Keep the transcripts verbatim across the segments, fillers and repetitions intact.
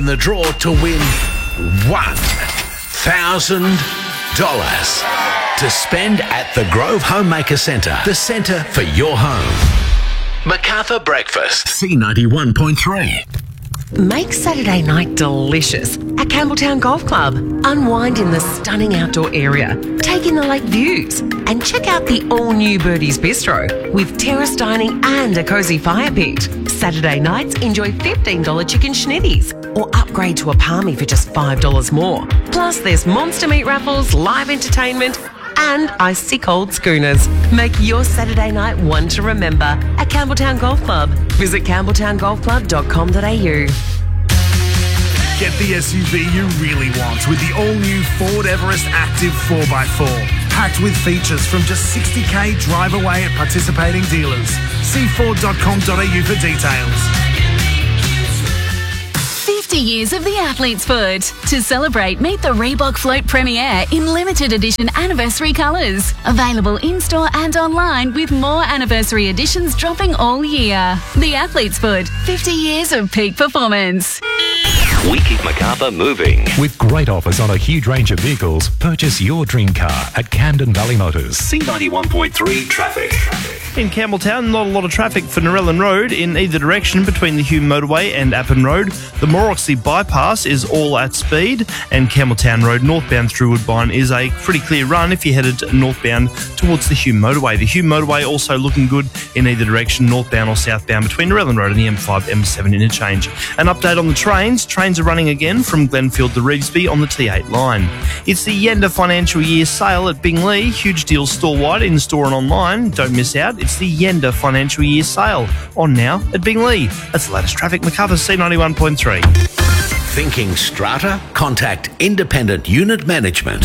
The draw to win one thousand dollars to spend at the Grove Homemaker Centre, the centre for your home. Macarthur Breakfast, C ninety-one point three. Make Saturday night delicious at Campbelltown Golf Club. Unwind in the stunning outdoor area, take in the lake views, and check out the all-new Birdie's Bistro with terrace dining and a cosy fire pit. Saturday nights, enjoy fifteen dollars chicken schnitties or upgrade to a palmy for just five dollars more. Plus, there's monster meat raffles, live entertainment, and icy cold schooners. Make your Saturday night one to remember at Campbelltown Golf Club. Visit campbelltown golf club dot com dot a u. Get the S U V you really want with the all-new Ford Everest Active four by four. Packed with features from just sixty k drive away at participating dealers. See ford dot com dot a u for details. fifty years of the Athlete's Foot. To celebrate, meet the Reebok Float Premiere in limited edition anniversary colours. Available in-store and online with more anniversary editions dropping all year. The Athlete's Foot. fifty years of peak performance. We keep Macarthur moving. With great offers on a huge range of vehicles, purchase your dream car at Camden Valley Motors. C ninety-one point three traffic. In Campbelltown, not a lot of traffic for Narellan Road in either direction between the Hume Motorway and Appin Road. The Moroxley Bypass is all at speed, and Campbelltown Road northbound through Woodbine is a pretty clear run if you're headed northbound towards the Hume Motorway. The Hume Motorway also looking good in either direction, northbound or southbound between Narellan Road and the M five M seven interchange. An update on the trains. Trains are running again from Glenfield to Revesby on the T eight line. It's the Yenda Financial Year sale at Bingley. Huge deals store-wide, in-store and online. Don't miss out. It's the Yenda Financial Year sale on now at Bingley. That's the latest traffic. Macarthur, C ninety-one point three. Thinking strata? Contact Independent Unit Management.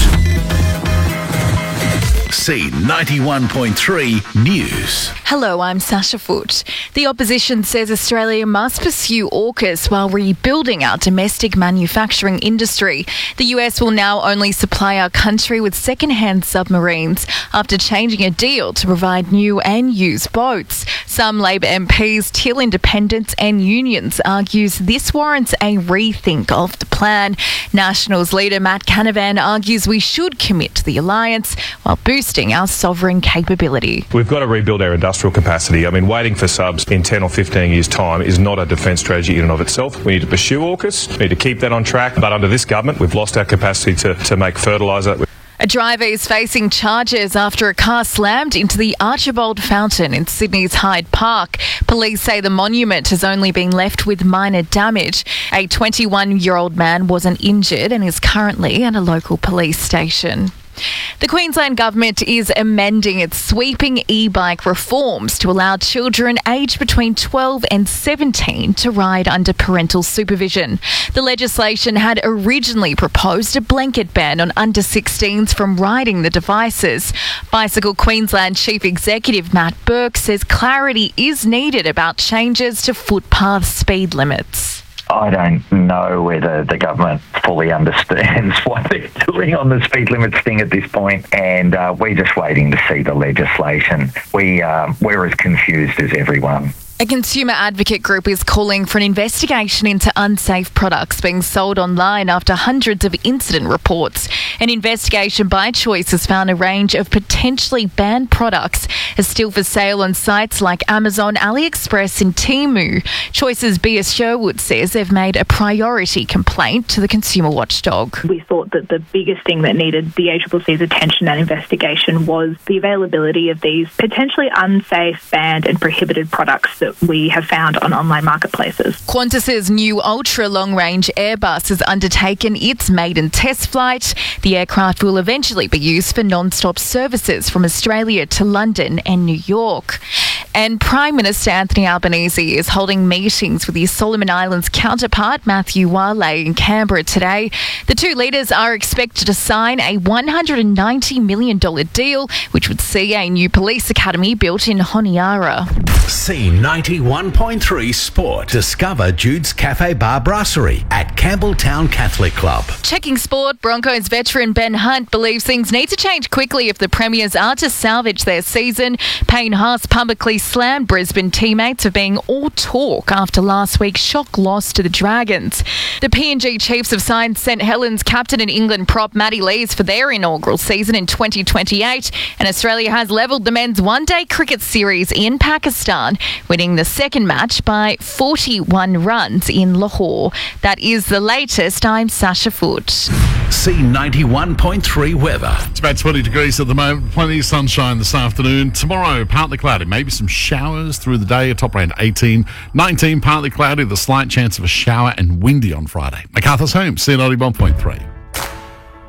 C ninety-one point three News. Hello, I'm Sasha Foote. The opposition says Australia must pursue AUKUS while rebuilding our domestic manufacturing industry. The U S will now only supply our country with second-hand submarines after changing a deal to provide new and used boats. Some Labor M Ps, Teal independents and unions argues this warrants a rethink of the plan. Nationals leader Matt Canavan argues we should commit to the alliance while boosting our sovereign capability. We've got to rebuild our industrial capacity. I mean, waiting for subs in ten or fifteen years' time is not a defence strategy in and of itself. We need to pursue AUKUS, we need to keep that on track, but under this government, we've lost our capacity to, to make fertiliser. A driver is facing charges after a car slammed into the Archibald Fountain in Sydney's Hyde Park. Police say the monument has only been left with minor damage. A twenty-one-year-old man wasn't injured and is currently at a local police station. The Queensland Government is amending its sweeping e-bike reforms to allow children aged between twelve and seventeen to ride under parental supervision. The legislation had originally proposed a blanket ban on under sixteens from riding the devices. Bicycle Queensland Chief Executive Matt Burke says clarity is needed about changes to footpath speed limits. I don't know whether the government fully understands what they're doing on the speed limits thing at this point, and uh, we're just waiting to see the legislation. We, uh, we're as confused as everyone. A consumer advocate group is calling for an investigation into unsafe products being sold online after hundreds of incident reports. An investigation by Choice has found a range of potentially banned products are still for sale on sites like Amazon, AliExpress and Temu. Choice's Bea Sherwood says they've made a priority complaint to the consumer watchdog. We thought that the biggest thing that needed the A C C C's attention and investigation was the availability of these potentially unsafe, banned and prohibited products that we have found on online marketplaces. Qantas's new ultra long-range Airbus has undertaken its maiden test flight. The aircraft will eventually be used for non-stop services from Australia to London and New York. And Prime Minister Anthony Albanese is holding meetings with his Solomon Islands counterpart Matthew Wale in Canberra today. The two leaders are expected to sign a one hundred ninety million dollars deal, which would see a new police academy built in Honiara. C ninety-one point three Sport. Discover Jude's Cafe Bar Brasserie at Campbelltown Catholic Club. Checking sport, Broncos veteran Ben Hunt believes things need to change quickly if the Premiers are to salvage their season. Payne Haas publicly slammed Brisbane teammates for being all talk after last week's shock loss to the Dragons. The P and G Chiefs have signed St Helens captain and England prop Matty Lees for their inaugural season in twenty twenty-eight, and Australia has levelled the men's one-day cricket series in Pakistan, winning the second match by forty-one runs in Lahore. That is the latest. I'm Sasha Foot. C ninety-one point three weather. It's about twenty degrees at the moment. Plenty of sunshine this afternoon. Tomorrow, partly cloudy. Maybe some showers through the day. A top around eighteen. nineteen, partly cloudy. The slight chance of a shower and windy on Friday. Macarthur's home, C ninety-one point three.